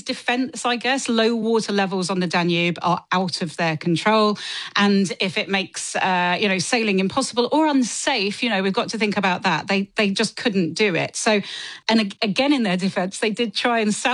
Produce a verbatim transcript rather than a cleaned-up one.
defence, I guess. Low water levels on the Danube are out of their control. And if it makes, uh, you know, sailing impossible or unsafe, you know, we've got to think about that. They, they just couldn't do it. So, and again, in their defence, they did try and